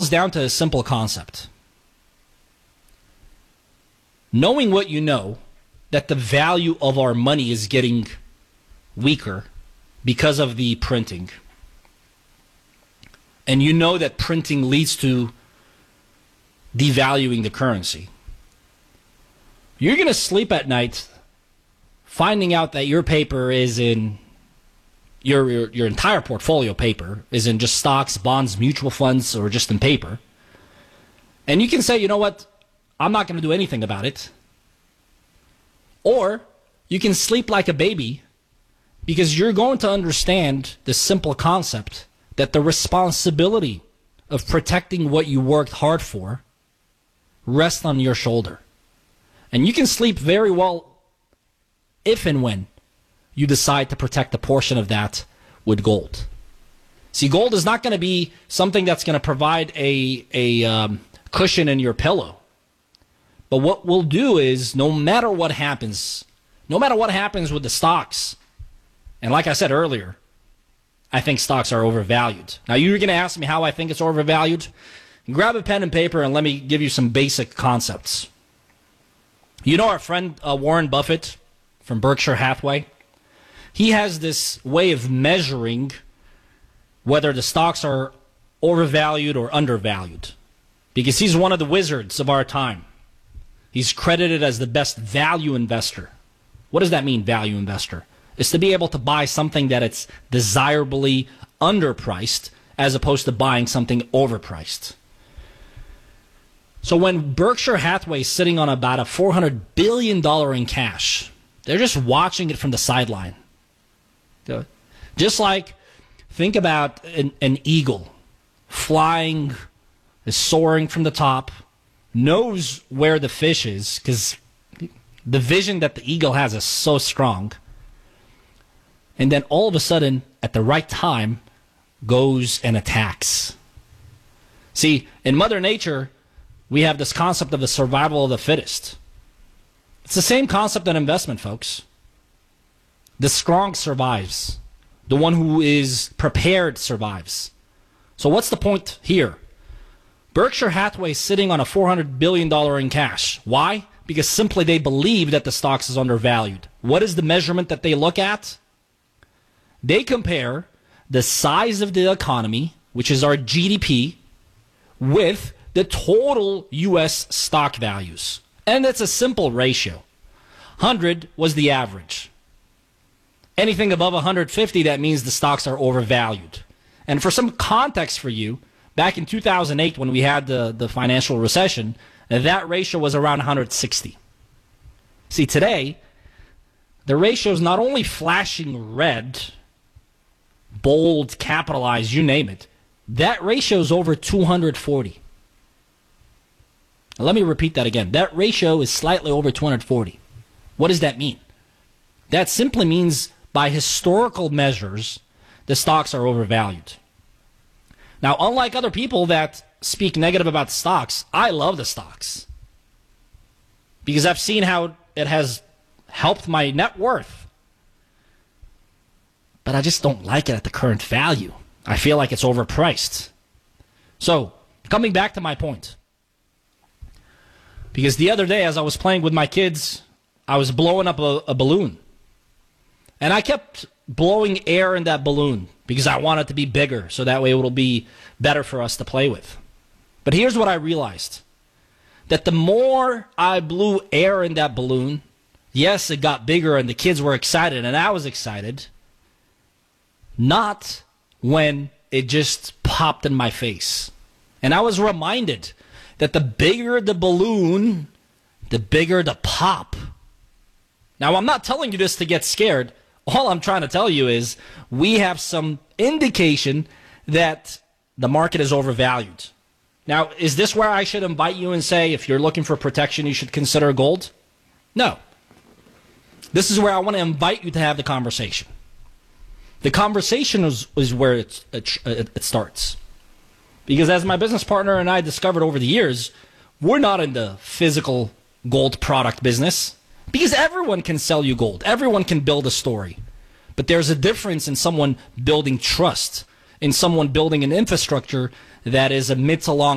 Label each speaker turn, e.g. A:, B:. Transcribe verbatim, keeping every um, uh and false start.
A: boils down to a simple concept. Knowing what you know, that the value of our money is getting weaker because of the printing. And you know that printing leads to devaluing the currency. You're going to sleep at night finding out that your paper is in, your, your your entire portfolio paper is in just stocks, bonds, mutual funds, or just in paper. And you can say, you know what, I'm not going to do anything about it. Or you can sleep like a baby because you're going to understand the simple concept that the responsibility of protecting what you worked hard for rests on your shoulder. And you can sleep very well if and when you decide to protect a portion of that with gold. See, gold is not going to be something that's going to provide a, a um, cushion in your pillow. But what we'll do is, no matter what happens, no matter what happens with the stocks, and like I said earlier, I think stocks are overvalued. Now, you're going to ask me how I think it's overvalued? Grab a pen and paper and let me give you some basic concepts. You know our friend uh, Warren Buffett from Berkshire Hathaway? He has this way of measuring whether the stocks are overvalued or undervalued, because he's one of the wizards of our time. He's credited as the best value investor. What does that mean, value investor? It's to be able to buy something that it's desirably underpriced as opposed to buying something overpriced. So when Berkshire Hathaway is sitting on about a four hundred billion dollars in cash, they're just watching it from the sideline. Just like, think about an, an eagle flying, is soaring from the top, knows where the fish is because the vision that the eagle has is so strong. And then all of a sudden, at the right time, goes and attacks. See, in Mother Nature, we have this concept of the survival of the fittest. It's the same concept in investment, folks. The strong survives. The one who is prepared survives. So what's the point here? Berkshire Hathaway is sitting on a four hundred billion dollars in cash. Why? Because simply they believe that the stocks is undervalued. What is the measurement that they look at? They compare the size of the economy, which is our G D P, with the total U S stock values. And it's a simple ratio. one hundred was the average. Anything above one hundred fifty, that means the stocks are overvalued. And for some context for you, back in two thousand eight when we had the, the financial recession, that ratio was around one hundred sixty. See, today, the ratio is not only flashing red, bold, capitalized, you name it, that ratio is over two hundred forty. Now, let me repeat that again. That ratio is slightly over two hundred forty. What does that mean? That simply means by historical measures, the stocks are overvalued. Now, unlike other people that speak negative about stocks, I love the stocks because I've seen how it has helped my net worth. But I just don't like it at the current value. I feel like it's overpriced. So, coming back to my point, because the other day as I was playing with my kids, I was blowing up a, a balloon. And I kept blowing air in that balloon because I want it to be bigger so that way it will be better for us to play with. But here's what I realized. That the more I blew air in that balloon, yes, it got bigger and the kids were excited and I was excited. Not when it just popped in my face. And I was reminded that the bigger the balloon, the bigger the pop. Now, I'm not telling you this to get scared. All I'm trying to tell you is we have some indication that the market is overvalued. Now, is this where I should invite you and say, if you're looking for protection, you should consider gold? No. This is where I want to invite you to have the conversation. The conversation is, is where it, it, it starts. Because as my business partner and I discovered over the years, we're not in the physical gold product business. Because everyone can sell you gold. Everyone can build a story. But there's a difference in someone building trust, in someone building an infrastructure that is a mid to long